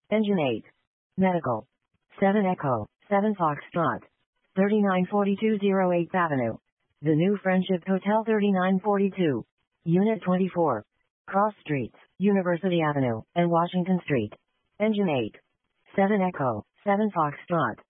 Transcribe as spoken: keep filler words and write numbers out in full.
Engine eight. Medical. seven Echo, seven Foxtrot. thirty-nine forty-two oh eighth Avenue. The New Friendship Hotel thirty-nine forty-two. Unit twenty-four. Cross Streets, University Avenue, and Washington Street. Engine eight. seven Echo, seven Foxtrot.